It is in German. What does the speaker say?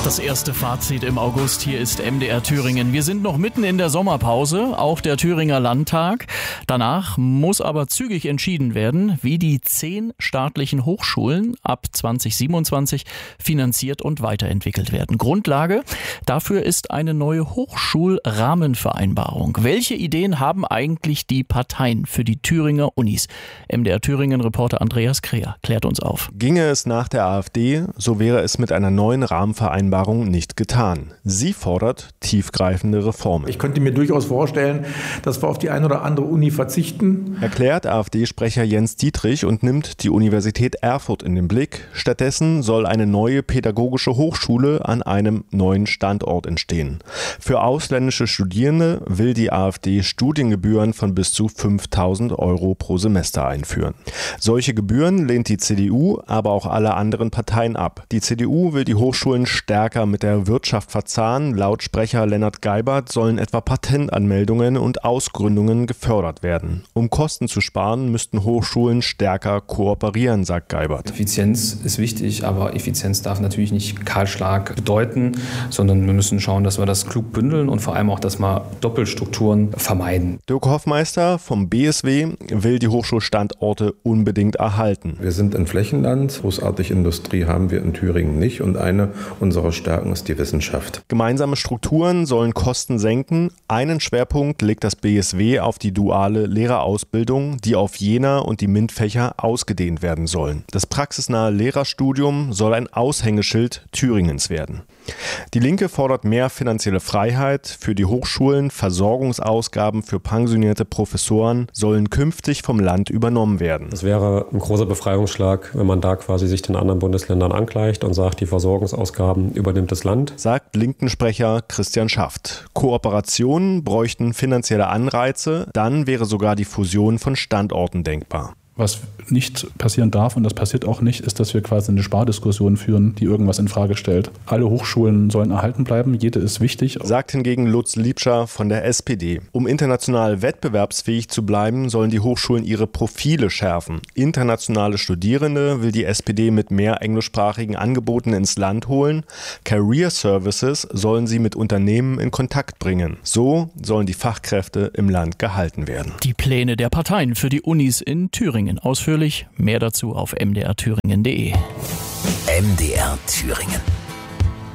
Das erste Fazit im August. Hier ist MDR Thüringen. Wir sind noch mitten in der Sommerpause, auch der Thüringer Landtag. Danach muss aber zügig entschieden werden, wie die 10 staatlichen Hochschulen ab 2027 finanziert und weiterentwickelt werden. Grundlage dafür ist eine neue Hochschulrahmenvereinbarung. Welche Ideen haben eigentlich die Parteien für die Thüringer Unis? MDR Thüringen-Reporter Andreas Kreher klärt uns auf. Ginge es nach der AfD, so wäre es mit einer neuen Rahmenvereinbarung nicht getan. Sie fordert tiefgreifende Reformen. Ich könnte mir durchaus vorstellen, dass wir auf die eine oder andere Uni verzichten. Erklärt AfD-Sprecher Jens Dietrich und nimmt die Universität Erfurt in den Blick. Stattdessen soll eine neue pädagogische Hochschule an einem neuen Standort entstehen. Für ausländische Studierende will die AfD Studiengebühren von bis zu 5.000 € pro Semester einführen. Solche Gebühren lehnt die CDU, aber auch alle anderen Parteien ab. Die CDU will die Hochschulen stärker mit der Wirtschaft verzahnen. Laut Sprecher Lennart Geibert sollen etwa Patentanmeldungen und Ausgründungen gefördert werden. Um Kosten zu sparen, müssten Hochschulen stärker kooperieren, sagt Geibert. Effizienz ist wichtig, aber Effizienz darf natürlich nicht Kahlschlag bedeuten, sondern wir müssen schauen, dass wir das klug bündeln und vor allem auch, dass wir Doppelstrukturen vermeiden. Dirk Hoffmeister vom BSW will die Hochschulstandorte unbedingt erhalten. Wir sind ein Flächenland, großartig Industrie haben wir in Thüringen nicht und eine unserer Stärken ist die Wissenschaft. Gemeinsame Strukturen sollen Kosten senken. Einen Schwerpunkt legt das BSW auf die duale Lehrerausbildung, die auf Jena und die MINT-Fächer ausgedehnt werden sollen. Das praxisnahe Lehrerstudium soll ein Aushängeschild Thüringens werden. Die Linke fordert mehr finanzielle Freiheit für die Hochschulen. Versorgungsausgaben für pensionierte Professoren sollen künftig vom Land übernommen werden. Das wäre ein großer Befreiungsschlag, wenn man da quasi sich den anderen Bundesländern angleicht und sagt, die Versorgungsausgaben übernimmt das Land. Sagt Linkensprecher Christian Schaft. Kooperationen bräuchten finanzielle Anreize, dann wäre sogar die Fusion von Standorten denkbar. Was nicht passieren darf, und das passiert auch nicht, ist, dass wir quasi eine Spardiskussion führen, die irgendwas in Frage stellt. Alle Hochschulen sollen erhalten bleiben, jede ist wichtig. Sagt hingegen Lutz Liebscher von der SPD. Um international wettbewerbsfähig zu bleiben, sollen die Hochschulen ihre Profile schärfen. Internationale Studierende will die SPD mit mehr englischsprachigen Angeboten ins Land holen. Career Services sollen sie mit Unternehmen in Kontakt bringen. So sollen die Fachkräfte im Land gehalten werden. Die Pläne der Parteien für die Unis in Thüringen. Ausführlich, mehr dazu auf mdrthüringen.de. MDR Thüringen.